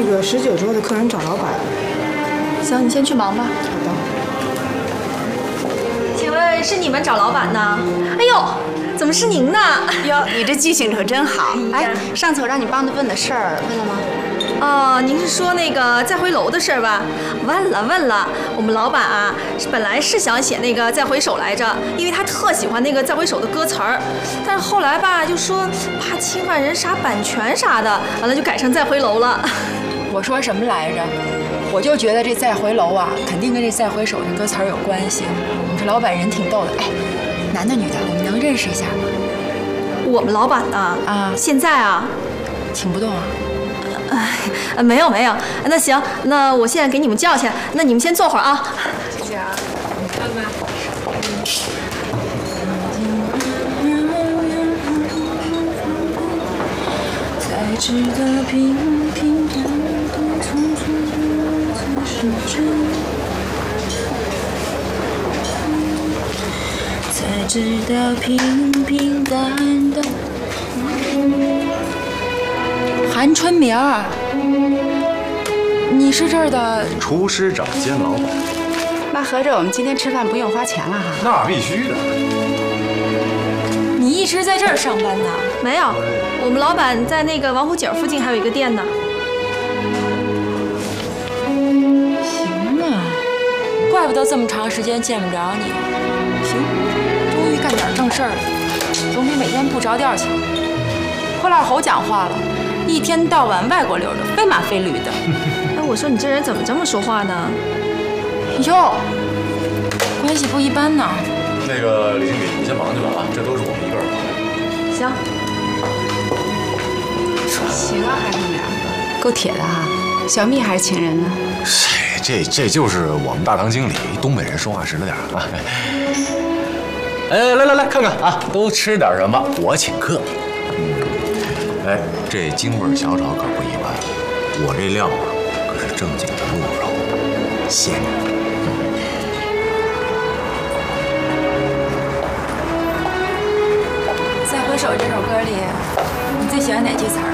个19桌的客人找老板。 行，你先去忙吧。 好的。 请问是你们找老板呢？哎呦，怎么是您呢？ 哟，你这记性可真好。哎，上次我让你帮他问的事儿，问了吗？ 哦，您是说那个再回楼的事儿吧？问了，我们老板啊，本来是想写那个再回首来着，因为他特喜欢那个再回首的歌词儿，但是后来吧，就说怕侵犯人啥版权啥的，完了就改成再回楼了。 我说什么来着？我就觉得这再回楼啊，肯定跟这再回首这歌词有关系。你这老板人挺逗的，哎，男的女的，我们能认识一下吗？ 我们老板呢？ 啊， 现在啊， 请不动啊。 没有，那行，那我现在给你们叫去，那你们先坐会儿啊。 谢谢啊，你看吧。才知道平平淡淡从此才是真，才知道平平淡淡。韩春明儿，你是这儿的厨师长兼老板。 那合着我们今天吃饭不用花钱了哈？ 那必须的。 你一直在这儿上班呢？ 没有，我们老板在那个王府井附近还有一个店呢。 行啊，怪不得这么长时间见不着你。行，终于干点正事儿了，总比每天不着调强。破烂猴讲话了。一天到晚外国溜的，非马非驴的。 哎，我说你这人怎么这么说话呢？ 哟，关系不一般呢。 那个李经理，你先忙去吧啊，这都是我们一个人跑的。 行。 行啊，还是你俩够铁的哈。小蜜还是情人呢？ 这就是我们大堂经理，东北人说话实了点啊。哎，来，看看啊，都吃点什么？我请客。哎，这京味小炒可不一般，我这料啊可是正经的鹿肉，鲜。 再回首这首歌里，你最喜欢哪句词儿？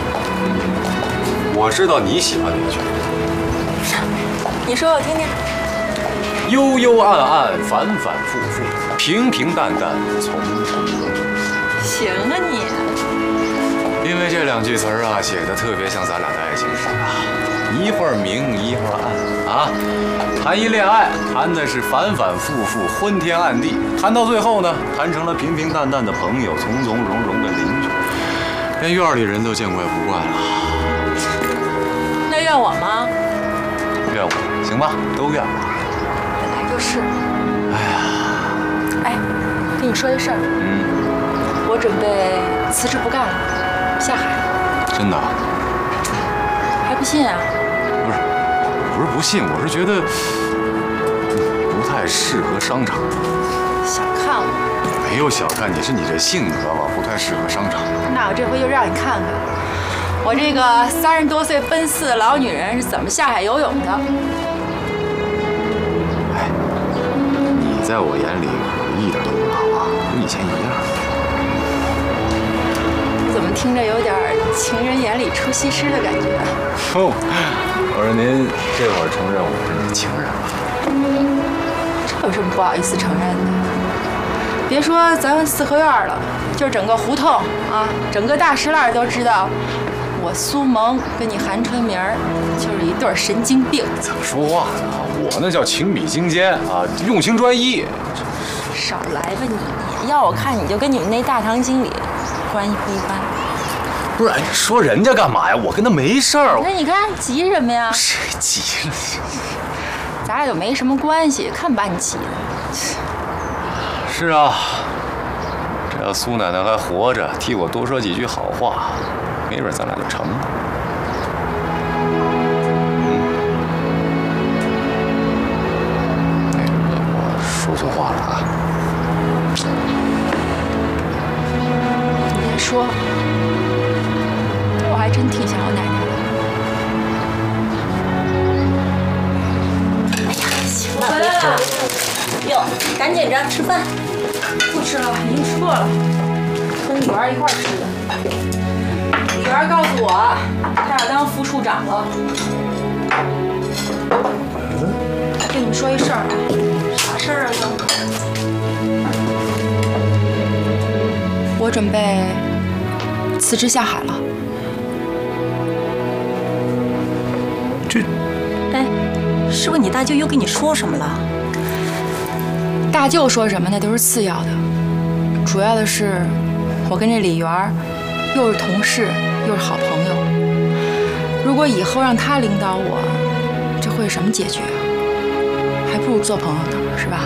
我知道你喜欢哪句。 你说我听听。 幽幽暗暗，反反复复，平平淡淡，从从容容。 行啊你。 因为这两句词儿啊，写的特别像咱俩的爱情史啊，一会儿明一会儿暗啊。谈一恋爱，谈的是反反复复，昏天暗地；谈到最后呢，谈成了平平淡淡的朋友，从从容容的邻居，连院里人都见怪不怪了。 那怨我吗？ 怨我，行吧，都怨我。 本来就是。哎，跟你说一事儿。我准备辞职不干了。下海， 真的？ 还不信啊？ 不是不信，我是觉得不太适合商场。 小看我？ 没有小看你，是你这性格吧，不太适合商场。 那我这回就让你看看，我这个30多岁奔四的老女人是怎么下海游泳的。 哎，你在我眼里可一点都不老啊，跟以前一样。 怎么听着有点情人眼里出西施的感觉？ 哦，我说您这会儿承认我是你的情人了？ 这有什么不好意思承认的？别说咱们四合院了，就是整个胡同啊，整个大石栏都知道，我苏萌跟你韩春明就是一对神经病。 怎么说话呢？我那叫情比金坚啊，用情专一。 少来吧你！要我看你就跟你们那大堂经理关系不一般。 不是，说人家干嘛呀？我跟他没事儿。 那你看急什么呀？ 谁急了？ 咱俩又没什么关系，看把你急的。 是啊，这要苏奶奶还活着，替我多说几句好话，没准咱俩就成了。那个，我说错话了啊。 你别说，我还真挺想我奶奶的。哎呀，行了， 回来了。哟，赶紧着吃饭。 不吃了，已经吃过了，跟女儿一块儿吃的。 哟， 员告诉我，他要当副处长了。跟你们说一事儿啊。 啥事儿啊？ 我准备辞职下海了。 这， 哎，是不是你大舅又跟你说什么了？ 大舅说什么那都是次要的，主要的是我跟这李媛又是同事又是好朋友。如果以后让他领导我，这会是什么结局啊？还不如做朋友呢，是吧？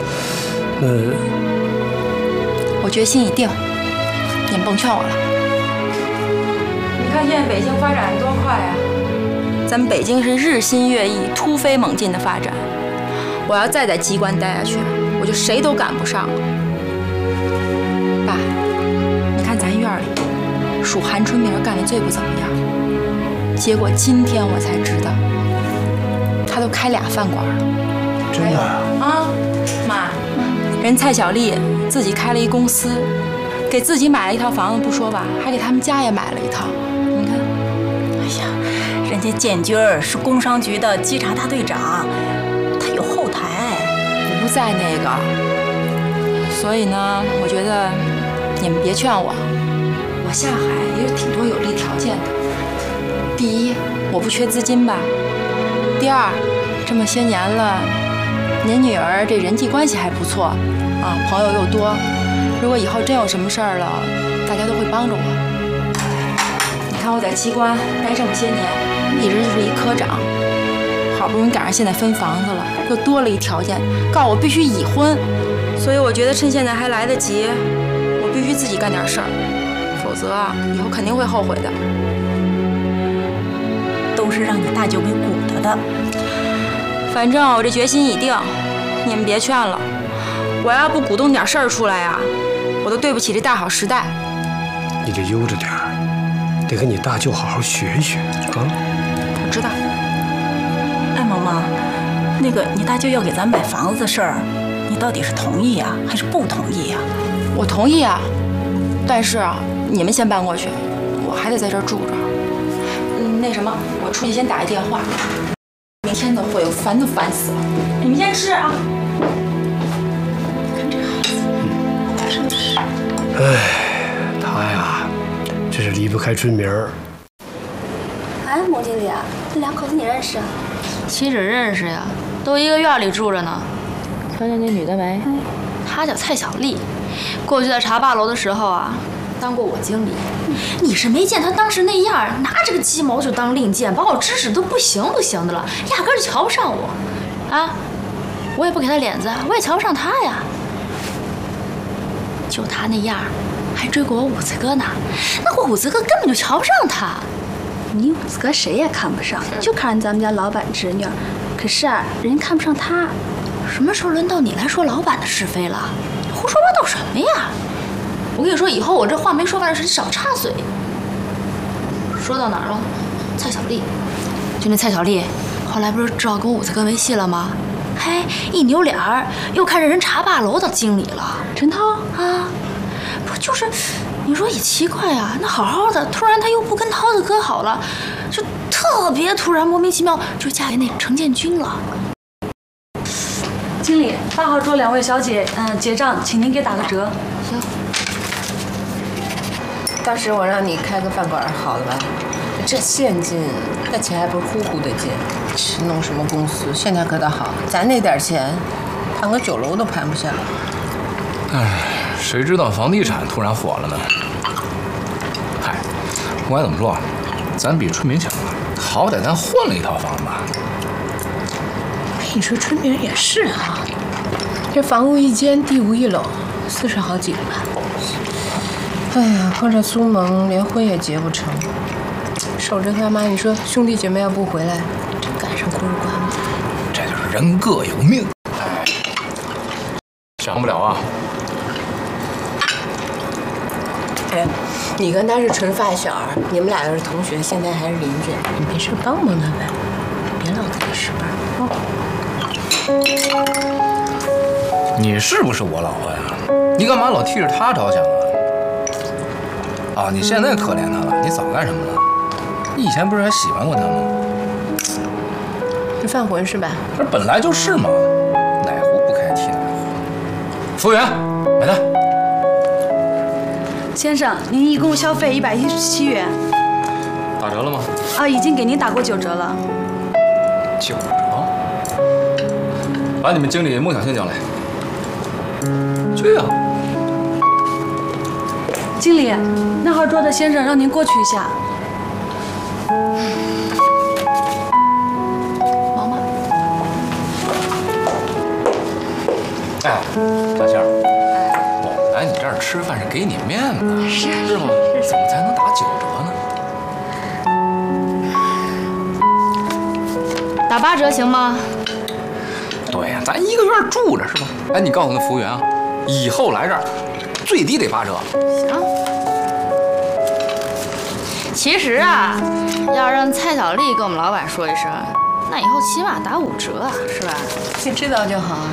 我决心已定，你们甭劝我了。你看现在北京发展多快啊！咱们北京是日新月异、突飞猛进的发展。我要再在机关待下去，我就谁都赶不上了。爸，你看咱院里数韩春明干得最不怎么样，结果今天我才知道，他都开2饭馆了。 真的啊？妈，人蔡小丽自己开了一公司，给自己买了一套房子不说吧，还给他们家也买了一套。你看， 哎呀，人家建军儿是工商局的稽查大队长，他有后台。 我不在那个，所以呢，我觉得你们别劝我，我下海也有挺多有利条件的。第一，我不缺资金吧；第二，这么些年了，您女儿这人际关系还不错啊，朋友又多。如果以后真有什么事儿了，大家都会帮着我。你看我在机关待这么些年，一直就是一科长，好不容易赶上现在分房子了，又多了一条件，告诉我必须已婚。所以我觉得趁现在还来得及，我必须自己干点事儿，否则啊，以后肯定会后悔的。 都是让你大舅给鼓捣的。 反正我这决心已定，你们别劝了。我要不鼓动点事儿出来啊，我都对不起这大好时代。 你就悠着点儿，得跟你大舅好好学学啊。 我知道。 哎，萌萌，那个你大舅要给咱买房子的事儿，你到底是同意呀，还是不同意呀？ 我同意啊，但是啊，你们先搬过去，我还得在这儿住着。那什么，我出去先打一电话，明天的会我烦都烦死了。你们先吃啊。 看这孩子，真是。 他呀，这是离不开春明儿。 哎，孟经理啊，这2口子你认识啊？ 岂止认识呀，都一个院里住着呢。 瞧见那女的没？ 她叫蔡小丽，过去在茶霸楼的时候啊，当过我经理。你是没见她当时那样，拿着个鸡毛就当令箭，把我指使都不行不行的了，压根就瞧不上我。啊，我也不给她脸子，我也瞧不上她呀。就她那样，还追过我五子哥呢，那我五子哥根本就瞧不上她。 你五子哥谁也看不上，就看上咱们家老板侄女。可是啊，人家看不上他。 什么时候轮到你来说老板的是非了？胡说八道什么呀？我跟你说，以后我这话没说完的时候，你少插嘴。说到哪儿了？蔡小丽，就那蔡小丽，后来不是知道跟我五子哥没戏了吗？嘿，一扭脸儿又看着人茶霸楼的经理了。 陈涛啊，不就是，你说也奇怪啊，那好好的，突然他又不跟涛子哥好了，就特别突然，莫名其妙就嫁给那程建军了。 经理，8号桌2位小姐，结账，请您给打个折。 行。 当时我让你开个饭馆好了吧？这现金，那钱还不是呼呼的进，去弄什么公司？现在可倒好，咱那点钱，盘个酒楼都盘不下。 哎，谁知道房地产突然火了呢？嗨，不管怎么说，咱比春明强啊，好歹咱换了一套房吧。 你说春明也是啊，这房屋一间，地无1楼，40好几个吧。哎呀，碰上苏萌，连婚也结不成。守着他妈，你说兄弟姐妹要不回来，真赶上过日关了。 这就是人各有命。想不了啊。 哎，你跟他是纯发小，你们俩要是同学，现在还是邻居，你没事帮帮他呗，别老给他使绊啊。 你是不是我老婆呀？你干嘛老替着他着想啊？ 啊，你现在可怜他了，你早干什么了？你以前不是还喜欢过他吗？ 是犯浑是吧？ 这本来就是嘛，哪壶不开提哪壶。服务员，买单。 先生，您一共消费117元。 打折了吗？ 啊，已经给您打过9折了。 9折？把你们经理孟小倩叫来。去呀。 经理，那号桌的先生让您过去一下。 忙吗？ 哎，小倩儿，我来你这儿吃饭是给你面子，是吗？怎么才能打9折呢？ 打8折行吗？ 对呀，咱一个院住着是吧？哎，你告诉那服务员啊，以后来这儿最低得8折。 行。其实啊，要让蔡小丽跟我们老板说一声，那以后起码打5折啊，是吧？ 你知道就好。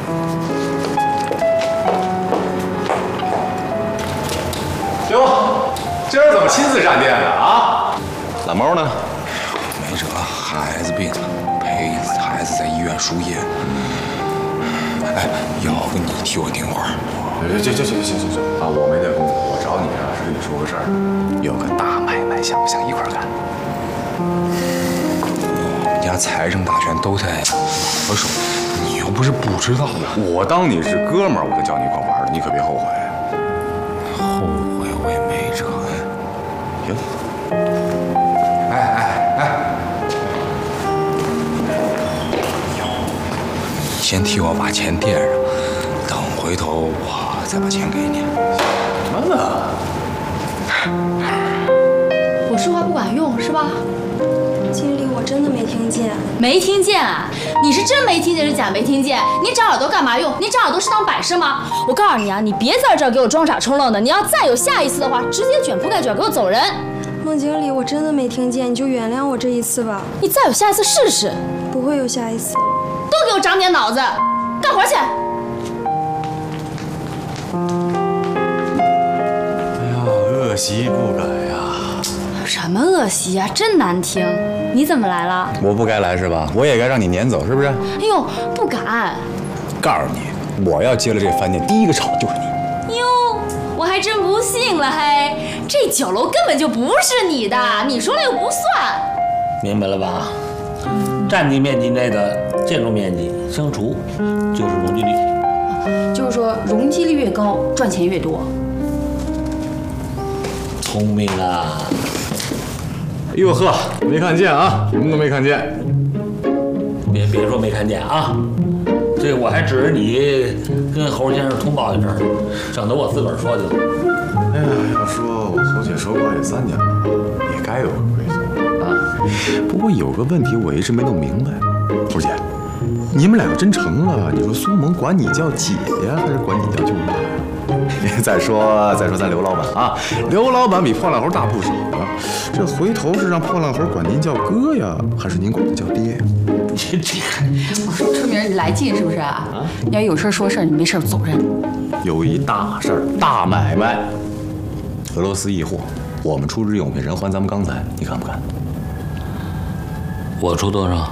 哟，今儿怎么亲自站店呢？啊，懒猫呢？ 没辙，孩子病了，陪孩子在医院输液。哎，要不你替我订会儿？ 行啊！我没这功夫，我找你啊是跟你说个事儿，有个大买卖，想不想一块儿干？ 我们家财政大权都在我手，你又不是不知道。 我当你是哥们儿，我就叫你一块玩的，你可别后悔。 后悔我也没辙呀。 行。 你先替我把钱垫上，等回头我再把钱给你。 什么呢？ 我说话不管用是吧？ 经理，我真的没听见。 没听见啊？你是真没听见是假没听见？你长耳朵干嘛用？你长耳朵是当摆设吗？我告诉你啊，你别在这儿给我装傻充愣的。你要再有下一次的话，直接卷铺盖卷给我走人。 孟经理，我真的没听见，你就原谅我这一次吧。 你再有下一次试试。 不会有下一次了。 都给我长点脑子，干活去。 哎呀，恶习不改呀！ 什么恶习啊，真难听！你怎么来了？ 我不该来是吧？我也该让你撵走是不是？ 哎呦，不敢！ 告诉你，我要接了这饭店，第一个炒的就是你。 哟，我还真不信了嘿！这酒楼根本就不是你的，你说了又不算。 明白了吧？占地面积内的建筑面积相除就是容积率。 就是说容积率越高，赚钱越多。 聪明啊！ 哎呦呵，没看见啊，什么都没看见。 别说没看见啊，这我还指着你跟侯先生通报一声，省得我自个儿说去了。 哎呀，要说我侯姐守寡也3年了，也该有个规矩啊。不过有个问题我一直没弄明白，侯姐，你们2个真成了，你说苏萌管你叫姐呀，还是管你叫舅妈呀？再说咱刘老板啊，刘老板比破烂猴大不少啊。这回头是让破烂猴管您叫哥呀，还是您管他叫爹呀？ 我说春明，你来劲是不是啊？你要有事说事，你没事走人。 有一大事儿，大买卖，俄罗斯易货，我们出日用品，人还咱们钢材，你看不看？ 我出多少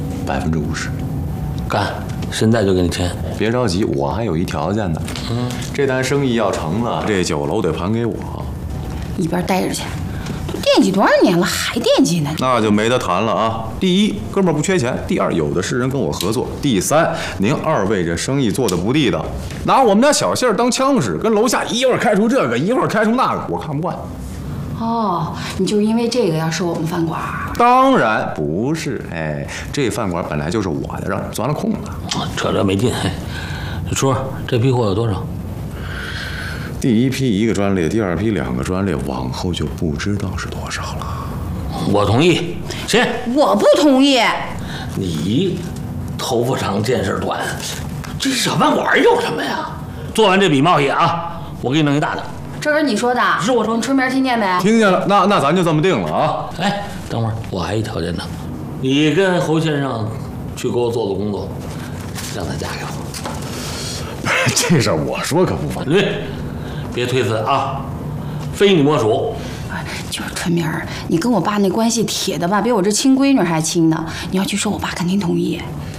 ？50%。 干，现在就给你签。 别着急，我还有一条件呢。这单生意要成了，这酒楼得盘给我。 一边待着去，都惦记多少年了，还惦记呢？ 那就没得谈了啊！第一，哥们儿不缺钱；第二，有的是人跟我合作；第三，您2位这生意做的不地道，拿我们家小杏儿当枪使，跟楼下一会儿开除这个，一会儿开除那个，我看不惯。 哦，你就是因为这个要收我们饭馆？ 当然不是，哎，这饭馆本来就是我的，让人钻了空了。 扯这没劲。叔，这批货有多少？ 第一批1个专列，第2批2个专列，往后就不知道是多少了。 我同意，签。 我不同意。 你头发长见识短，这小饭馆有什么呀？做完这笔贸易啊，我给你弄一大的。 这是你说的？是我说，春明听见没？ 听见了，那咱就这么定了啊！ 哎，等会儿我还一条件呢，你跟侯先生去给我做工作，让他嫁给我。 这事儿我说可不算。 对，别推辞啊！ 非你莫属。 就是春明儿，你跟我爸那关系铁的吧，比我这亲闺女还亲呢。你要去说，我爸肯定同意。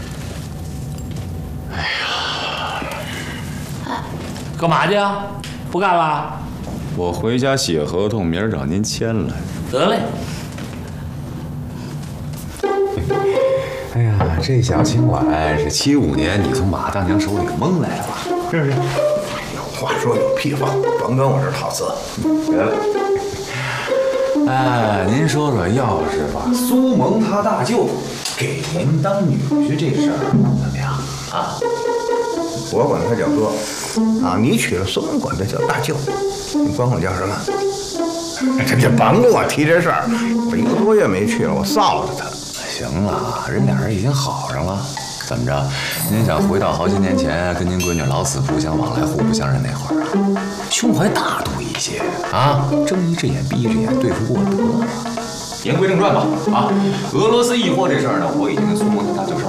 干嘛去啊？不干了？ 我回家写合同，明儿找您签了。 得嘞。 哎呀，这小青管是75年你从马大娘手里蒙来的吧？是不是？ 有话说有屁放，甭跟我这儿套词。 得了。哎，您说说，要是把苏蒙他大舅给您当女婿这事儿怎么样啊？ 我管他叫哥，啊，你娶了苏蒙管他叫大舅，你管我叫什么？这甭跟我提这事儿，我1个多月没去了，我臊着他。 行了，人俩人已经好上了，怎么着？您想回到好些年前跟您闺女老死不相往来、互不相认那会儿啊？胸怀大度一些啊，睁一只眼闭一只眼对付过得了。言归正传吧，啊，俄罗斯易货这事儿呢，我已经跟苏蒙他大舅商